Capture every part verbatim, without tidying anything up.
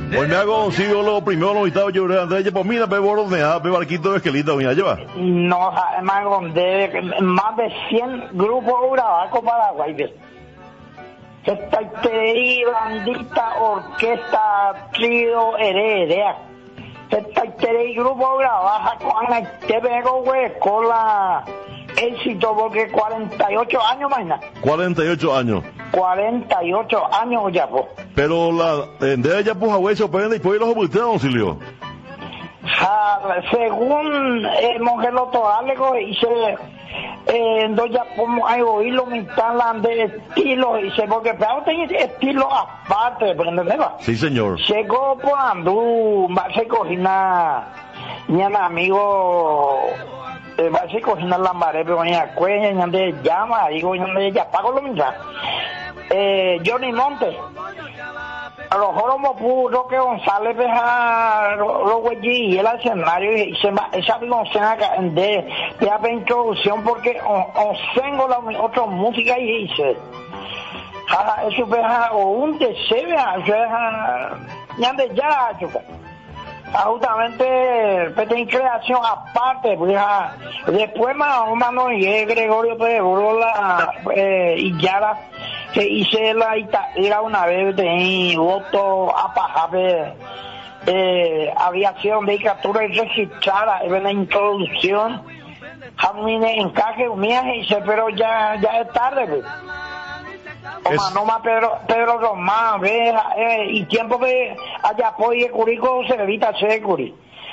Hoy me hago, sigo lo primero, lo invitado yo, Andrés, pues mira, pe bordoneada, pe barquito de esquelita, mira, lleva. No, además, de más de cien grupos grabados Paraguay, ¿ves? Esta iterí, bandita, orquesta, trío, heredera. Esta iterí, grupo grabado con la te pego, güey, con la éxito, porque cuarenta y ocho años, mañana. cuarenta y ocho años. cuarenta y ocho años ya, pues. Pero la, de ella, pues, güey, se operen y pues los ocultan, don Silvio. Ja, según el monje Lotoalego, dice, eh, entonces ya podemos oírlo, mitad de estilo, dice, porque pero tiene estilo aparte, ¿entendés? Sí, señor. Llegó por andú, va a cocina, mi amigo, eh, va a cocina lambaré, pero ni acuerdo, ni de llama, digo, ni de ya pago lo mismo. Eh, Johnny Montes. A lo mejor como Roque González deja los güeyes y el escenario y se esa no se haga de de introducción porque o tengo la otra música y dice ja eso deja o un deseo deja ya de ya justamente pues creación aparte pues después más o menos y Gregorio Pedro la eh, y ya que hice la era una vez de voto a pajar eh, aviación de captura y registrada en la introducción jamine encaje mía y dice pero ya ya es tarde pues. Es... no más Pedro Pedro Román ve eh, y tiempo que haya apoye curico se evita ser curi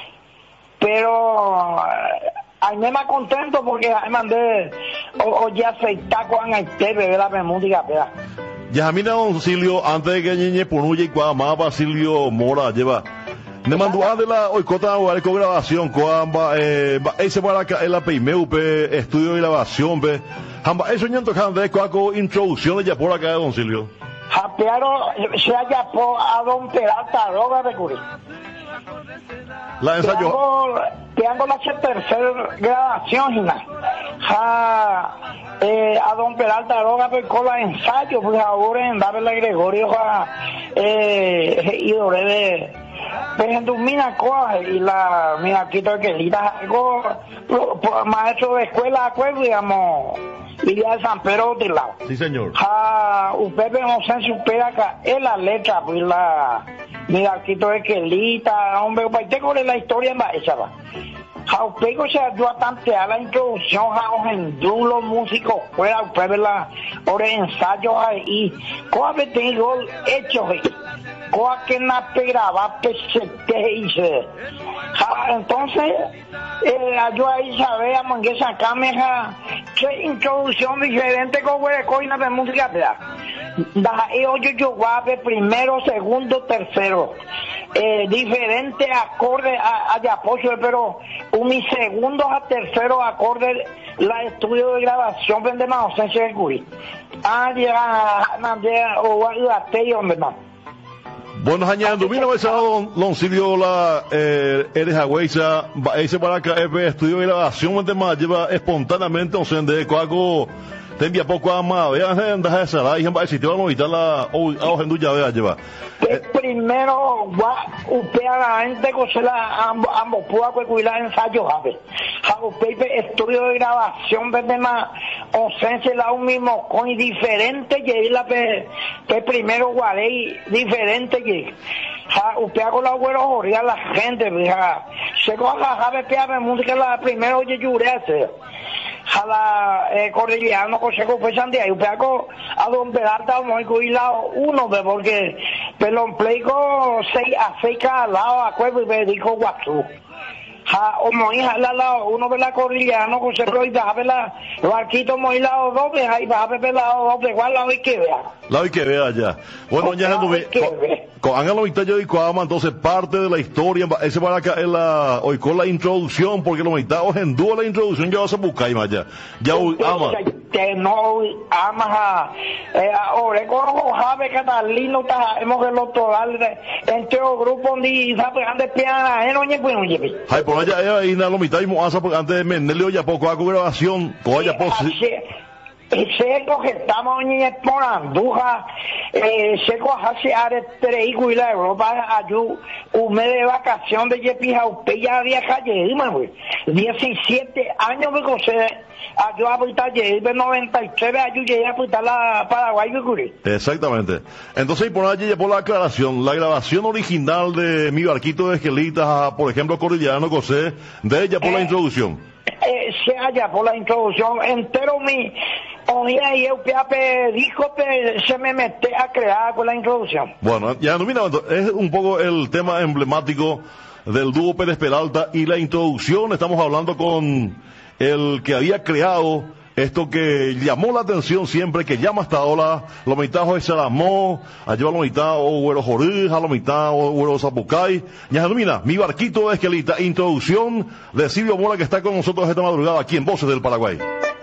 pero ay me más contento porque ay mandé o, o ya aceita con el té bebé la música peda ya mira don Silvio antes de que ñeñe ponuye y cuando más Basilio Mora lleva me mandó a de la oicota o con grabación cuando eh ese para acá el apimeu pe estudio de grabación pe hamba eso ñanto de cuaco introducción de ya por acá de don Silvio japearo se haya por a don Peralta Roga de Curi la ensayo tengo la tercera grabación ja eh, a don Peralta Roga con la ensayo pues ahora en darle a Gregorio ja, eh, y doré de pero mira coge y la mira quito que lita algo maestro de escuela acuerdo digamos Villa de San Pedro de lado sí señor ja usted no se supera acá es la letra pues la mira quito de que lita hombre pues te con la historia en esa va ja usted se ayudó a tantear la introducción ja en los músicos fuera usted ve la hora de ensayo ahí coge tengo hecho coa que na graba pesete hice ja, entonces eh, yo ahí sabíamos que sacarme ja, qué introducción diferente con coina de música da yo yo guape primero segundo tercero eh, diferente acorde a, a Yapocho pero un mi segundo a tercero acorde la estudio de grabación vende más o sea se curi ah ya na o la te hombre no. Buenos años, mira, don, don Silvio, la, eh, eres agüeisa, ese para acá, estudio de grabación, más lleva espontáneamente, o sea, de cuaco, te envía poco a más, vean, andas a esa, la hija, si te van a evitar la, o, a ya vea, lleva. Primero, va, usted a la gente, que la, ambos, ambos, pueda cuidar ensayos, a ver. Estudio de grabación, vende más, o sea, se la un mismo, con diferente, que la, pe, pe primero, guaré, diferente, que, ja, usted hago la güero, joría la gente, ja, se coja, ja, ve, música, la primero, oye, lloré, jala eh, cordillano consejo pues andía y peco a don Peralta muy cuidado uno de porque pelón pleico seis a seis cada lado acuerdo y me dijo guachu ja o muy la lado uno de la cordillano consejo y baja la barquito muy lado dos de ahí baja pelado dos de igual la hoy que vea la hoy que vea ya bueno ya no me con háganlo yo y Coama entonces parte de la historia ese para acá es la hoy con la introducción porque los mitades en dúo la introducción ya vas a buscar y más ya ya ama que no ama eh ahora con Javi Catalino está hemos que lo total entre el grupo ni sabe ande piana no ni pues oye ay por allá ahí na lo mitad y moza porque antes de Menelio ya poco hago grabación coya poco Seco que estamos en por Andújar, eh, seco hace are tres y la Europa ayu un mes de vacación de Yepija Upeya viaja Yema, güey. diecisiete años me cose ayu a puta Yema noventa y tres ayu llegué a puta la Paraguay güey. Exactamente. Entonces, por allí por la aclaración, la grabación original de Mi Barquito de Esquelitas, por ejemplo, Cordillano José, de ella por eh, la introducción. Eh, se halla por la introducción entero mi oía y eu dijo que se me mete a crear con la introducción. Bueno, ya no, mira, es un poco el tema emblemático del dúo Pérez Peralta y la introducción. Estamos hablando con el que había creado esto que llamó la atención siempre, que llama hasta ahora, lo mitad de Salamó, allá lo mitad o Güero Jorija, lo mitad o Güero Zapucay. Ya mira, Mi Barquito de Esquelita, introducción de Silvio Mora, que está con nosotros esta madrugada aquí en Voces del Paraguay.